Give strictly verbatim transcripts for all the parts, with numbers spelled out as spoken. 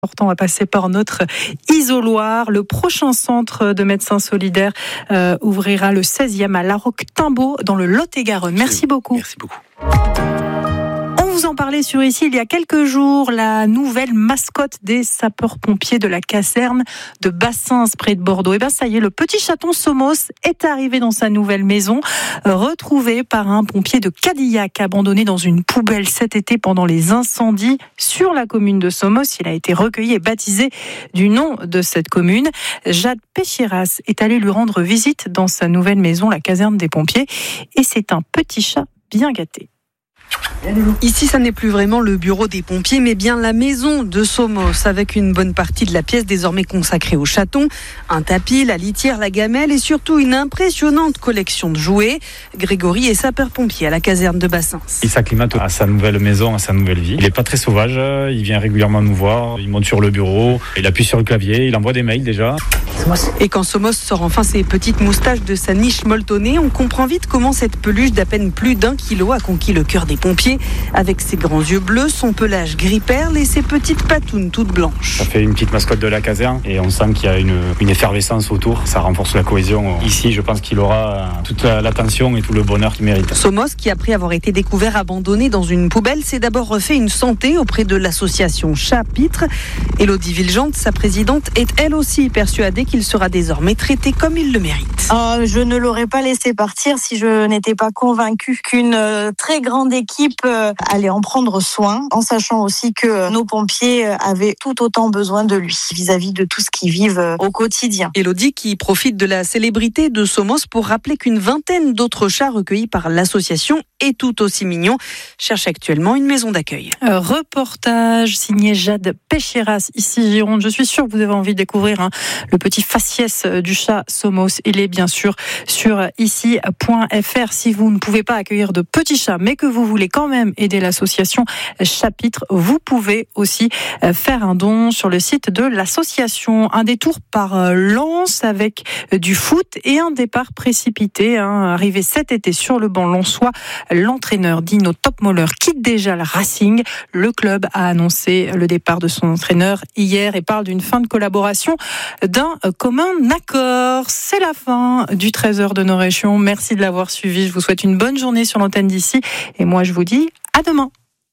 On va passer par notre isoloir. Le prochain centre de médecins solidaires euh, ouvrira le seizième à La Roque-Timbaud dans le Lot-et-Garonne. Merci beaucoup. Merci beaucoup. On vous en parlait sur ici il y a quelques jours, la nouvelle mascotte des sapeurs-pompiers de la caserne de Bassins près de Bordeaux. Et bien ça y est, le petit chaton Somos est arrivé dans sa nouvelle maison, retrouvé par un pompier de Cadillac abandonné dans une poubelle cet été pendant les incendies sur la commune de Somos. Il a été recueilli et baptisé du nom de cette commune. Jade Péchiras est allée lui rendre visite dans sa nouvelle maison, la caserne des pompiers, et c'est un petit chat bien gâté. Ici, ça n'est plus vraiment le bureau des pompiers, mais bien la maison de Somos, avec une bonne partie de la pièce désormais consacrée aux chatons, un tapis, la litière, la gamelle et surtout une impressionnante collection de jouets. Grégory est sapeur-pompier à la caserne de Bassins. Il s'acclimate à sa nouvelle maison, à sa nouvelle vie. Il n'est pas très sauvage, il vient régulièrement nous voir, il monte sur le bureau, il appuie sur le clavier, il envoie des mails déjà. Et quand Somos sort enfin ses petites moustaches de sa niche molletonnée, on comprend vite comment cette peluche d'à peine plus d'un kilo a conquis le cœur des pompiers. Avec ses grands yeux bleus, son pelage gris perle et ses petites patounes toutes blanches. Ça fait une petite mascotte de la caserne et on sent qu'il y a une, une effervescence autour. Ça renforce la cohésion. Ici, je pense qu'il aura toute l'attention et tout le bonheur qu'il mérite. Somos, qui après avoir été découvert abandonné dans une poubelle, s'est d'abord refait une santé auprès de l'association Chapitre. Élodie Villegente, sa présidente, est elle aussi persuadée qu'il sera désormais traité comme il le mérite. Euh, je ne l'aurais pas laissé partir si je n'étais pas convaincue qu'une euh, très grande équipe euh, allait en prendre soin, en sachant aussi que euh, nos pompiers euh, avaient tout autant besoin de lui vis-à-vis de tout ce qu'ils vivent euh, au quotidien. Élodie qui profite de la célébrité de Somos pour rappeler qu'une vingtaine d'autres chats recueillis par l'association et tout aussi mignons cherchent actuellement une maison d'accueil. Euh, reportage signé Jade Péchiras, ici Gironde. Je suis sûre que vous avez envie de découvrir hein, le petit faciès du chat Somos. Il est bien sûr sur ici point f r. Si vous ne pouvez pas accueillir de petits chats, mais que vous voulez quand même aider l'association Chapitre, vous pouvez aussi faire un don sur le site de l'association. Un détour par Lens avec du foot et un départ précipité. Hein, arrivé cet été sur le banc lensois, l'entraîneur Dino Topmoller quitte déjà le Racing. Le club a annoncé le départ de son entraîneur hier et parle d'une fin de collaboration, d'un commun accord. C'est la fin du treize heures de nos régions. Merci de l'avoir suivi. Je vous souhaite une bonne journée sur l'antenne d'ici. Et moi, je vous dis à demain.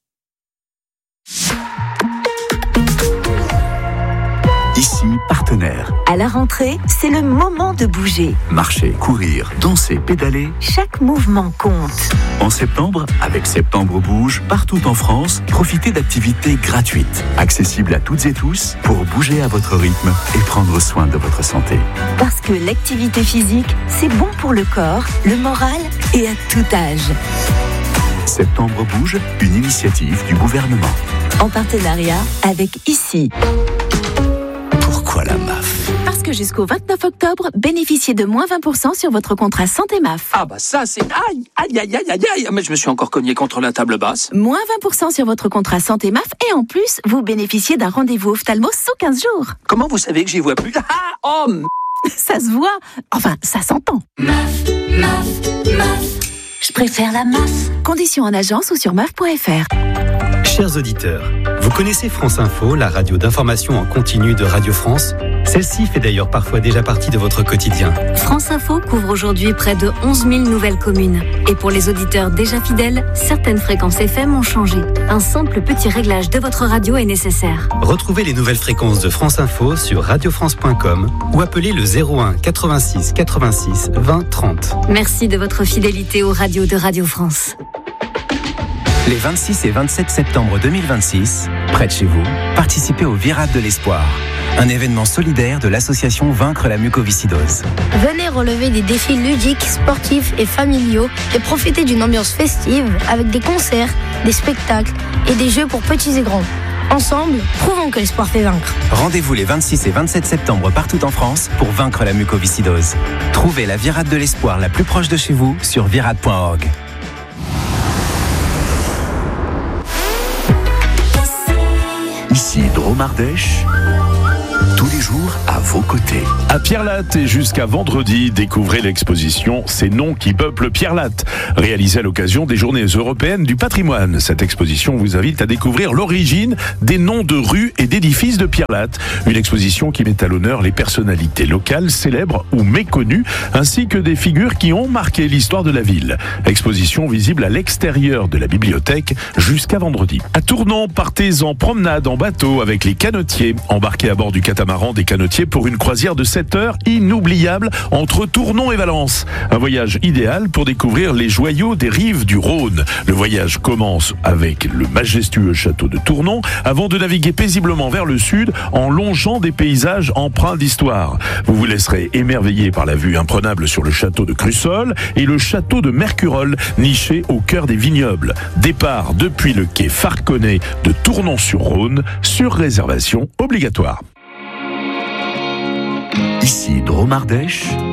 Ici, partenaire. À la rentrée, c'est le moment de bouger. Marcher, courir, danser, pédaler. Chaque mouvement compte. En septembre, avec Septembre Bouge, partout en France, profitez d'activités gratuites, accessibles à toutes et tous, pour bouger à votre rythme et prendre soin de votre santé. Parce que l'activité physique, c'est bon pour le corps, le moral et à tout âge. Septembre Bouge, une initiative du gouvernement. En partenariat avec Ici. Pourquoi la M A F ? Parce que jusqu'au vingt-neuf octobre, bénéficiez de moins vingt pour cent sur votre contrat Santé M A F. Ah bah ça c'est... Aïe, aïe, aïe, aïe, aïe, aïe. Mais je me suis encore cogné contre la table basse. Moins vingt pour cent sur votre contrat Santé M A F et en plus, vous bénéficiez d'un rendez-vous ophtalmo sous quinze jours. Comment vous savez que j'y vois plus ? Ah, oh m... Ça se voit. Enfin, ça s'entend. M A F, M A F, M A F. Je préfère la M A F. Conditions en agence ou sur M A F point F R. Chers auditeurs, vous connaissez France Info, la radio d'information en continu de Radio France ? Celle-ci fait d'ailleurs parfois déjà partie de votre quotidien. France Info couvre aujourd'hui près de onze mille nouvelles communes. Et pour les auditeurs déjà fidèles, certaines fréquences F M ont changé. Un simple petit réglage de votre radio est nécessaire. Retrouvez les nouvelles fréquences de France Info sur radio france point com ou appelez le zéro un quatre-vingt-six quatre-vingt-six vingt trente. Merci de votre fidélité aux radios de Radio France. Les vingt-six et vingt-sept septembre deux mille vingt-six, près de chez vous, participez au Virade de l'Espoir, un événement solidaire de l'association Vaincre la mucoviscidose. Venez relever des défis ludiques, sportifs et familiaux et profiter d'une ambiance festive avec des concerts, des spectacles et des jeux pour petits et grands. Ensemble, prouvons que l'espoir fait vaincre. Rendez-vous les vingt-six et vingt-sept septembre partout en France pour vaincre la mucoviscidose. Trouvez la Virade de l'Espoir la plus proche de chez vous sur virade point org. Ici Dromardèche, tous les jours à vos côtés. À Pierre-Latte et jusqu'à vendredi, découvrez l'exposition Ces noms qui peuplent Pierre-Latte, réalisée à l'occasion des Journées européennes du patrimoine. Cette exposition vous invite à découvrir l'origine des noms de rues et d'édifices de Pierre-Latte. Une exposition qui met à l'honneur les personnalités locales, célèbres ou méconnues, ainsi que des figures qui ont marqué l'histoire de la ville. Exposition visible à l'extérieur de la bibliothèque jusqu'à vendredi. À Tournon, partez en promenade en bateau avec les canotiers. Embarquez à bord du catamaran des canotiers pour une croisière de sept heures inoubliable entre Tournon et Valence. Un voyage idéal pour découvrir les joyaux des rives du Rhône. Le voyage commence avec le majestueux château de Tournon avant de naviguer paisiblement vers le sud en longeant des paysages empreints d'histoire. Vous vous laisserez émerveiller par la vue imprenable sur le château de Crussol et le château de Mercurol, niché au cœur des vignobles. Départ depuis le quai Farconnet de Tournon-sur-Rhône, sur réservation obligatoire. Ici Drôme-Ardèche,